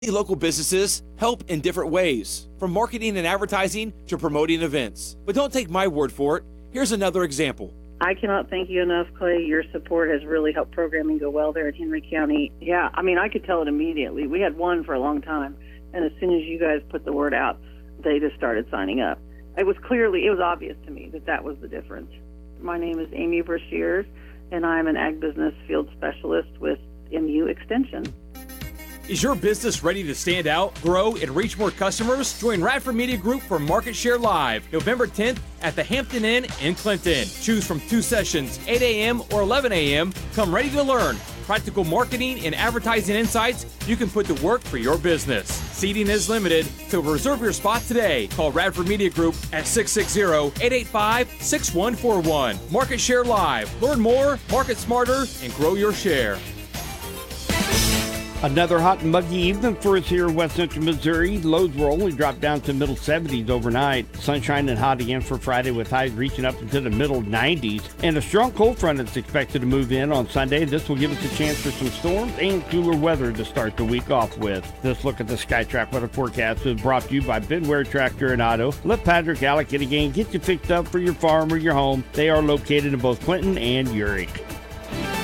Local businesses help in different ways, from marketing and advertising to promoting events. But don't take my word for it. Here's another example. I cannot thank you enough, Clay. Your support has really helped programming go well there in Henry County. Yeah, I mean, I could tell it immediately. We had one for a long time, and as soon as you guys put the word out, they just started signing up. It was obvious to me that was the difference. My name is Amy Brashears, and I'm an ag business field specialist with MU Extension. Is your business ready to stand out, grow, and reach more customers? Join Radford Media Group for Market Share Live, November 10th at the Hampton Inn in Clinton. Choose from 2 sessions, 8 a.m. or 11 a.m. Come ready to learn practical marketing and advertising insights you can put to work for your business. Seating is limited, so reserve your spot today. Call Radford Media Group at 660-885-6141. Market Share Live. Learn more, market smarter, and grow your share. Another hot and muggy evening for us here in West Central Missouri. Lows will only drop down to middle 70s overnight. Sunshine and hot again for Friday with highs reaching up into the middle 90s. And a strong cold front is expected to move in on Sunday. This will give us a chance for some storms and cooler weather to start the week off with. This look at the SkyTrack weather forecast is brought to you by Bidware Tractor and Auto. Let Patrick Alec again get you fixed up for your farm or your home. They are located in both Clinton and Urick.